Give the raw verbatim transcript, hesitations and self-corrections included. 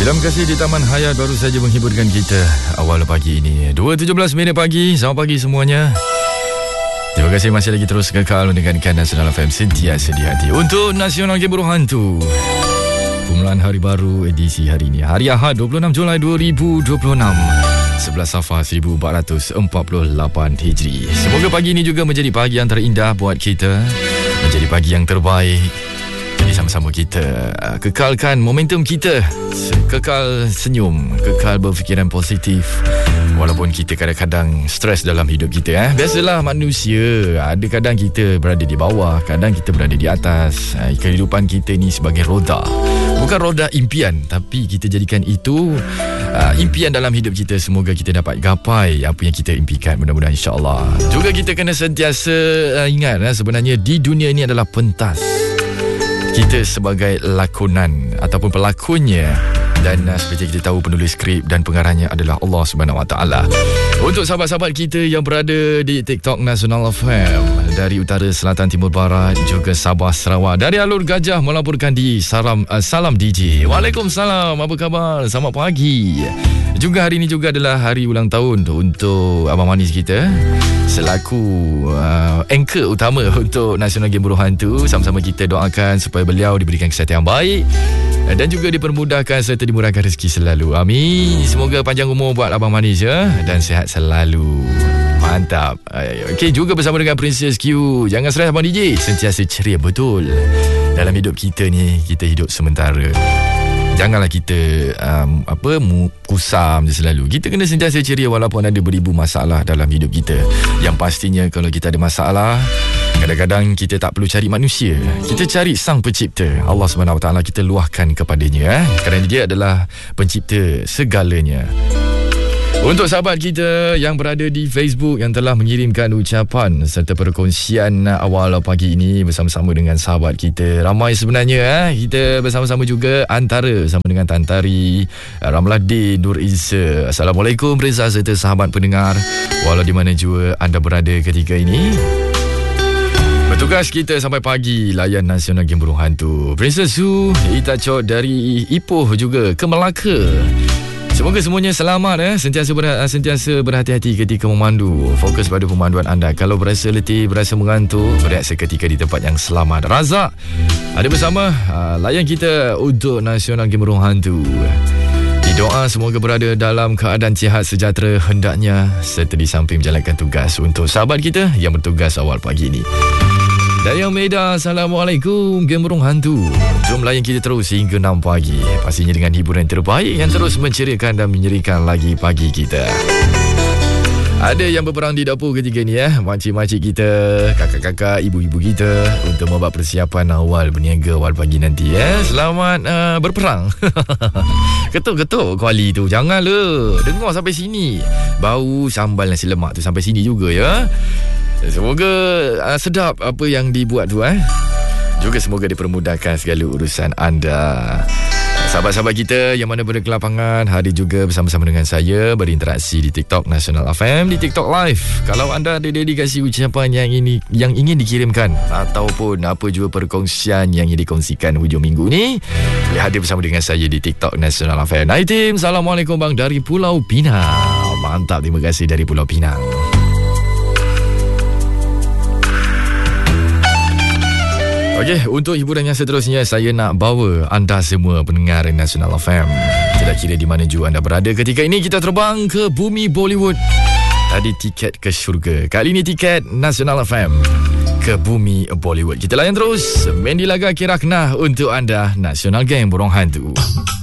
Terima kasih di Taman Hayat baru saja menghiburkan kita awal pagi ini. dua tujuh belas minit pagi. Selamat pagi semuanya. Terima kasih masih lagi terus kekal mendengarkan Nasional F M sentiasa di hati. Untuk Nasional Game Burung Hantu, permulaan hari baru edisi hari ini, hari Ahad dua puluh enam Julai dua ribu dua puluh enam, sebelas Safar seribu empat ratus empat puluh lapan Hijri. Semoga pagi ini juga menjadi pagi yang terindah buat kita, menjadi pagi yang terbaik. Jadi sama-sama kita uh, kekalkan momentum kita, kekal senyum, kekal berfikiran positif. Walaupun kita kadang-kadang stres dalam hidup kita, eh? Biasalah manusia, ada kadang kita berada di bawah, kadang kita berada di atas. uh, Kehidupan kita ni sebagai roda, bukan roda impian, tapi kita jadikan itu uh, impian dalam hidup kita. Semoga kita dapat gapai apa yang kita impikan, mudah-mudahan insyaAllah. Juga kita kena sentiasa uh, ingat, uh, sebenarnya di dunia ini adalah pentas. Kita sebagai lakonan ataupun pelakonnya, dan uh, seperti kita tahu penulis skrip dan pengarahnya adalah Allah Subhanahu Wa Taala. Untuk sahabat-sahabat kita yang berada di TikTok Nasional F M dari utara, selatan, timur, barat, juga Sabah, Sarawak, dari Alur Gajah melaporkan di Salam uh, Salam D J. Waalaikumsalam, apa khabar? Selamat pagi. Juga hari ini juga adalah hari ulang tahun untuk Abang Manis kita, selaku uh, anchor utama untuk Nasional Game Burung Hantu. Sama-sama kita doakan supaya beliau diberikan kesihatan yang baik dan juga dipermudahkan serta dimurahkan rezeki selalu. Amin. Semoga panjang umur buat Abang Manis, ya, dan sihat selalu. Mantap. Okey, juga bersama dengan Princess Q. Jangan stres Abang D J, sentiasa ceria betul. Dalam hidup kita ni, kita hidup sementara. Janganlah kita um, apa kusam je selalu. Kita kena sentiasa ceria walaupun ada beribu masalah dalam hidup kita. Yang pastinya kalau kita ada masalah, kadang-kadang kita tak perlu cari manusia, kita cari Sang Pencipta, Allah Subhanahu Wa Taala. Kita luahkan kepadanya, eh? Kerana dia adalah pencipta segalanya. Untuk sahabat kita yang berada di Facebook yang telah mengirimkan ucapan serta perkongsian awal pagi ini bersama-sama dengan sahabat kita, ramai sebenarnya, eh? Kita bersama-sama juga antara sama dengan Tantari, Ramladin, Nur Isa. Assalamualaikum Reza serta sahabat pendengar, walau di mana juga anda berada ketika ini. Bertugas kita sampai pagi layan Nasional Game Burung Hantu. Princess Su Itachot dari Ipoh juga ke Melaka. Semoga semuanya selamat, eh? Sentiasa ber, sentiasa berhati-hati ketika memandu. Fokus pada pemanduan anda. Kalau berasa letih, berasa mengantuk, berehat seketika di tempat yang selamat. Razak ada bersama uh, layan kita untuk Nasional Game Burung Hantu. Doa semoga berada dalam keadaan sihat sejahtera hendaknya, serta di samping menjalankan tugas. Untuk sahabat kita yang bertugas awal pagi ini, Dayang Meda, Assalamualaikum Game Burung Hantu. Jom layan kita terus hingga enam pagi, pastinya dengan hiburan terbaik yang terus menceriakan dan menyerikan lagi pagi kita. Ada yang berperang di dapur ketika ni, eh? Makcik-makcik kita, kakak-kakak, ibu-ibu kita, untuk membuat persiapan awal berniaga awal pagi nanti, eh? Selamat uh, berperang. Ketuk-ketuk kuali tu, janganlah dengar sampai sini. Bau sambal nasi lemak tu sampai sini juga, ya. Semoga uh, sedap apa yang dibuat tu, eh? Juga semoga dipermudahkan segala urusan anda. Sahabat-sahabat kita yang mana berada ke lapangan, hari juga bersama-sama dengan saya berinteraksi di TikTok Nasional F M, di TikTok Live. Kalau anda ada dedikasi ucapan yang ini yang ingin dikirimkan, ataupun apa juga perkongsian yang ingin dikongsikan hujung minggu ni, boleh hadir bersama dengan saya di TikTok Nasional F M. Hai tim, Assalamualaikum bang dari Pulau Pinang. Mantap, terima kasih dari Pulau Pinang. Okey, untuk hiburan yang seterusnya, saya nak bawa anda semua pendengar Nasional F M, tidak kira di mana juga anda berada ketika ini, kita terbang ke bumi Bollywood. Tadi tiket ke syurga, kali ini tiket Nasional F M ke bumi Bollywood. Kita layan terus Mendi Laga Kiraknah untuk anda, Nasional Game Burung Hantu.